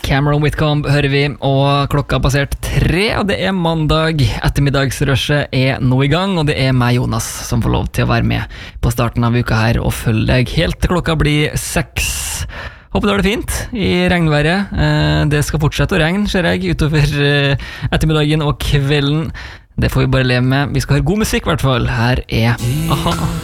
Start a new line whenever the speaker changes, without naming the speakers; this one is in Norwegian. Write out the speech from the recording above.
Cameron Whitcomb hører vi, og klokka har passert 3, og det er mandag. Ettermiddagsrushet er nå i gang, og det er meg, Jonas, som får lov til å være med på starten av uka her og følge deg helt til klokka blir 6. Håper du har det fint i regnværet. Det skal fortsette å regne, ser jeg, utover ettermiddagen og kvelden. Det får vi bare leve med. Vi skal høre god musikk i hvert fall. Her er Aha.